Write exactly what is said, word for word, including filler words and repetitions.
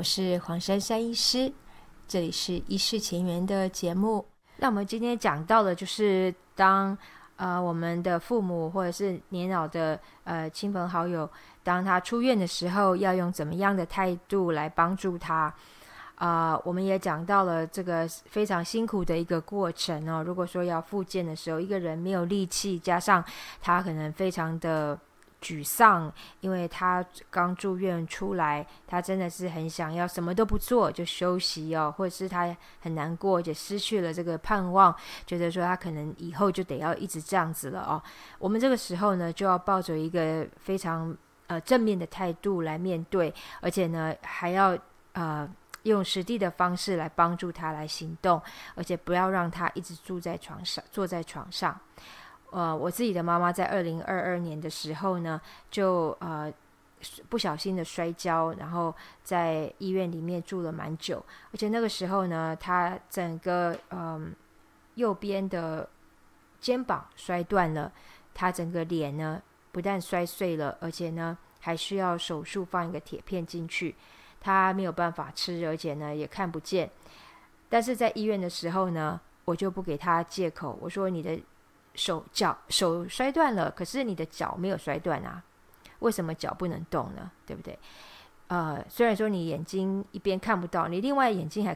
我是黄珊珊医师，这里是医事前缘的节目。那我们今天讲到的就是当呃我们的父母或者是年老的呃亲朋好友，当他出院的时候，要用怎么样的态度来帮助他。啊、呃，我们也讲到了这个非常辛苦的一个过程哦。如果说要复健的时候，一个人没有力气，加上他可能非常的沮丧，因为他刚住院出来，他真的是很想要什么都不做就休息哦，或者是他很难过，也失去了这个盼望，觉得说他可能以后就得要一直这样子了哦。我们这个时候呢，就要抱着一个非常呃正面的态度来面对，而且呢还要呃。用实地的方式来帮助他来行动，而且不要让他一直住在床上，坐在床上。呃，我自己的妈妈在二零二二年的时候呢，就呃不小心的摔跤，然后在医院里面住了蛮久，而且那个时候呢，她整个嗯、呃、右边的肩膀摔断了，她整个脸呢不但摔碎了，而且呢还需要手术放一个铁片进去。他没有办法吃，而且呢也看不见。但是在医院的时候呢，我就不给他借口，我说你的手脚手摔断了，可是你的脚没有摔断啊，为什么脚不能动呢？对不对？呃，虽然说你眼睛一边看不到，你另外眼睛还